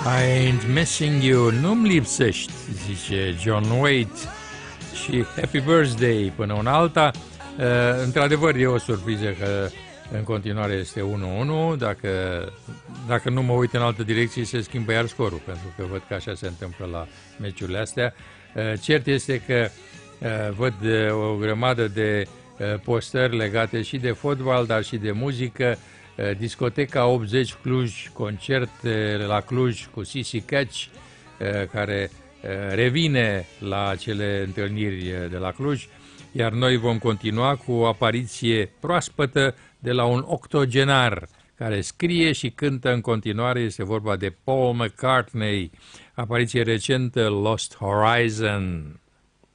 I ain't missing you, nu-mi lipsești, zice John Waite. Și Happy Birthday până una alta. Într-adevăr e o surpriză că în continuare este 1-1. Dacă nu mă uit în altă direcție, se schimbă iar scorul, pentru că văd că așa se întâmplă la meciurile astea. Cert este că văd o grămadă de postări legate și de fotbal, dar și de muzică. Discoteca 80 Cluj, concert la Cluj cu Sissy Catch, care revine la acele întâlniri de la Cluj, iar noi vom continua cu o apariție proaspătă de la un octogenar care scrie și cântă în continuare. Este vorba de Paul McCartney, apariție recentă, Lost Horizon.